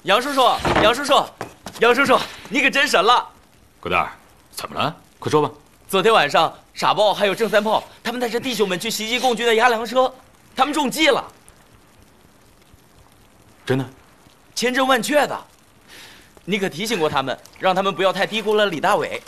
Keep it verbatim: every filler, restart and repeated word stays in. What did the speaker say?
杨叔叔，杨叔叔，杨叔叔，你可真神了！ 狗蛋儿，怎么了？快说吧。 昨天晚上，傻豹还有郑三炮，他们带着弟兄们去袭击共军的押粮车，他们中计了。 真的？ 千真万确的。你可提醒过他们，让他们不要太低估了李大伟。